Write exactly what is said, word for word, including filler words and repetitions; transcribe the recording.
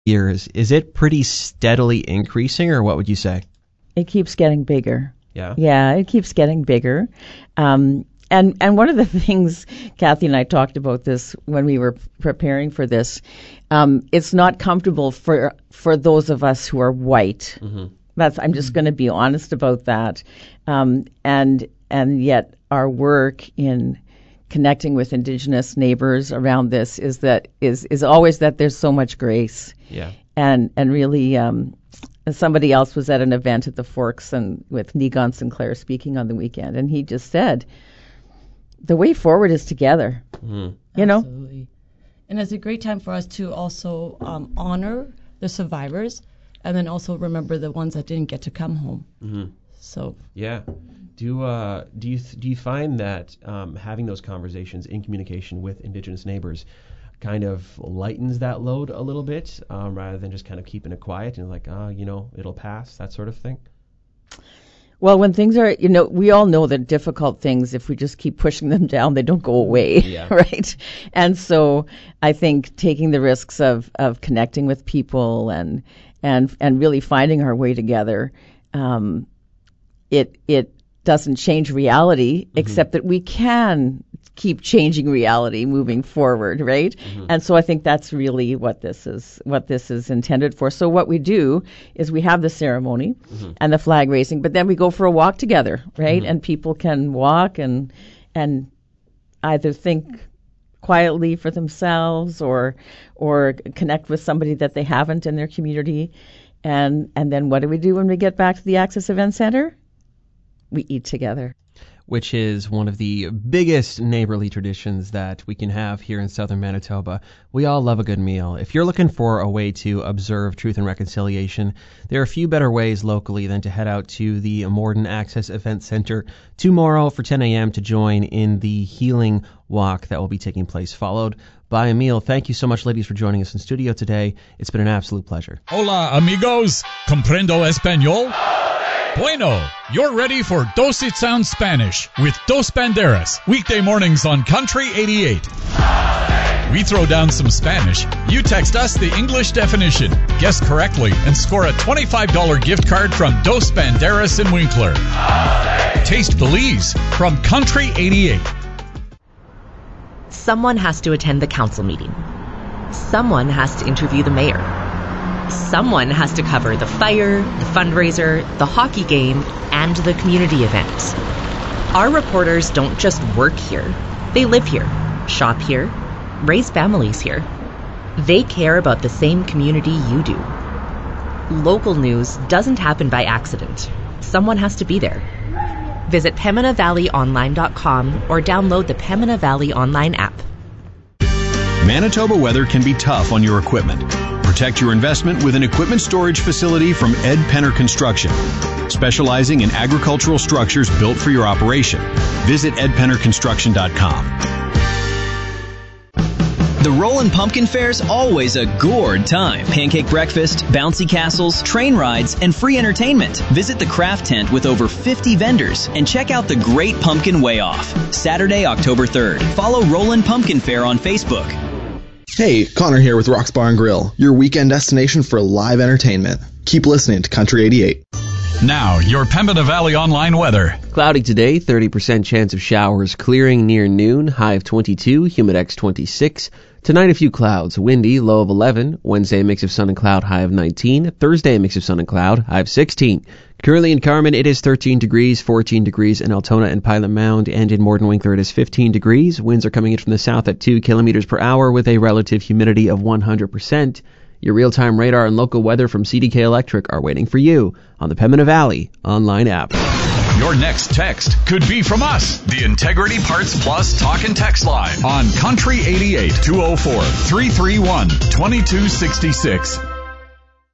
years, is it pretty steadily increasing, or what would you say? It keeps getting bigger. Yeah. Yeah, it keeps getting bigger. Um, and, and one of the things, Kathy and I talked about this when we were preparing for this, um, it's not comfortable for for those of us who are white. Mm-hmm. That's I'm just going to be honest about that. Um, and and yet our work in connecting with Indigenous neighbors around this is that is is always that there's so much grace. Yeah. And and really, um, somebody else was at an event at the Forks and with Negon Sinclair speaking on the weekend, and he just said, the way forward is together. Mm. You know? Absolutely. And it's a great time for us to also um, honor the survivors and then also remember the ones that didn't get to come home. Mm-hmm. So yeah. Do uh do you th- do you find that um, having those conversations in communication with Indigenous neighbors kind of lightens that load a little bit, um, rather than just kind of keeping it quiet and like, ah, uh, you know, it'll pass, that sort of thing? Well, when things are, you know, we all know that difficult things, if we just keep pushing them down, they don't go away, yeah. Right? And so I think taking the risks of, of connecting with people and and and really finding our way together, um, it it doesn't change reality, mm-hmm. except that we can keep changing reality moving forward, right? Mm-hmm. And so I think that's really what this is what this is intended for. So what we do is we have the ceremony mm-hmm. and the flag raising, but then we go for a walk together, right? Mm-hmm. And people can walk and and either think quietly for themselves or or connect with somebody that they haven't in their community. And and then what do we do when we get back to the Access Event Center? We eat together. Which is one of the biggest neighborly traditions that we can have here in southern Manitoba. We all love a good meal. If you're looking for a way to observe Truth and Reconciliation, there are a few better ways locally than to head out to the Morden Access Event Center tomorrow for ten a.m. to join in the Healing Walk that will be taking place, followed by a meal. Thank you so much, ladies, for joining us in studio today. It's been an absolute pleasure. Hola, amigos. Comprendo español? Bueno, you're ready for Dos It Sounds Spanish with Dos Banderas, weekday mornings on Country eighty-eight. We throw down some Spanish. You text us the English definition, guess correctly, and score a twenty-five dollars gift card from Dos Banderas in Winkler. Taste Belize from Country eighty-eight. Someone has to attend the council meeting. Someone has to interview the mayor. Someone has to cover the fire, the fundraiser, the hockey game, and the community event. Our reporters don't just work here. They live here, shop here, raise families here. They care about the same community you do. Local news doesn't happen by accident. Someone has to be there. Visit Pembina Valley Online dot com or download the Pembina Valley Online app. Manitoba weather can be tough on your equipment. Protect your investment with an equipment storage facility from Ed Penner Construction, specializing in agricultural structures built for your operation. Visit ed penner construction dot com. The Rollin' Pumpkin Fair's always a gourd time. Pancake breakfast, bouncy castles, train rides, and free entertainment. Visit the craft tent with over fifty vendors and check out the Great Pumpkin Way Off. Saturday, October third. Follow Rollin' Pumpkin Fair on Facebook. Hey, Connor here with Rock's Bar and Grill, your weekend destination for live entertainment. Keep listening to Country eighty-eight. Now, your Pembina Valley Online weather. Cloudy today, thirty percent chance of showers, clearing near noon, high of twenty-two, humidex twenty-six. Tonight, a few clouds, windy, low of eleven. Wednesday, a mix of sun and cloud, high of nineteen. Thursday, a mix of sun and cloud, high of sixteen. Currently in Carmen, it is thirteen degrees, fourteen degrees in Altona and Pilot Mound, and in Morden Winkler, it is fifteen degrees. Winds are coming in from the south at two kilometers per hour with a relative humidity of one hundred percent. Your real-time radar and local weather from C D K Electric are waiting for you on the Pembina Valley Online app. Your next text could be from us, the Integrity Parts Plus Talk and Text Line on Country eighty-eight, two oh four, three three one, two two six six.